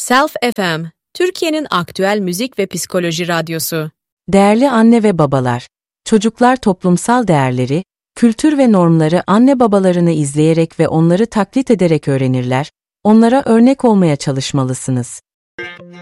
Self FM, Türkiye'nin aktüel müzik ve psikoloji radyosu. Değerli anne ve babalar, çocuklar toplumsal değerleri, kültür ve normları anne babalarını izleyerek ve onları taklit ederek öğrenirler, onlara örnek olmaya çalışmalısınız.